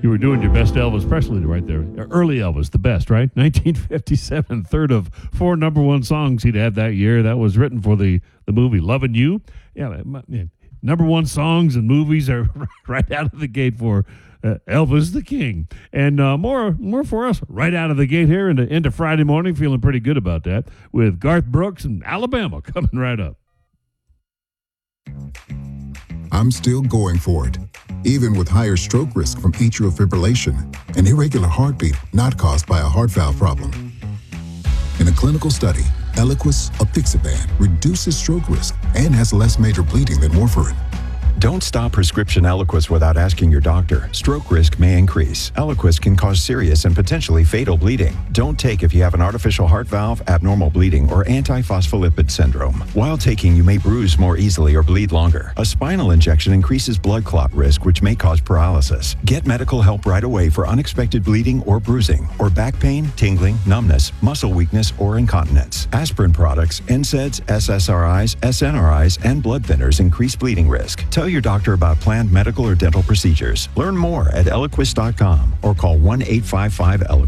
You were doing your best Elvis Presley right there. Early Elvis, the best, right? 1957, third of 4 number one songs he'd had that year. That was written for the movie Lovin' You. Yeah, number one songs and movies are right out of the gate for Elvis the King. And more for us right out of the gate here into Friday morning. Feeling pretty good about that with Garth Brooks and Alabama coming right up. I'm still going for it, even with higher stroke risk from atrial fibrillation, an irregular heartbeat not caused by a heart valve problem. In a clinical study, Eliquis apixaban reduces stroke risk and has less major bleeding than warfarin. Don't stop prescription Eliquis without asking your doctor. Stroke risk may increase. Eliquis can cause serious and potentially fatal bleeding. Don't take if you have an artificial heart valve, abnormal bleeding, or antiphospholipid syndrome. While taking, you may bruise more easily or bleed longer. A spinal injection increases blood clot risk, which may cause paralysis. Get medical help right away for unexpected bleeding or bruising, or back pain, tingling, numbness, muscle weakness, or incontinence. Aspirin products, NSAIDs, SSRIs, SNRIs, and blood thinners increase bleeding risk. Tell your doctor about planned medical or dental procedures. Learn more at Eliquis.com or call 1-855-ELIQUIS.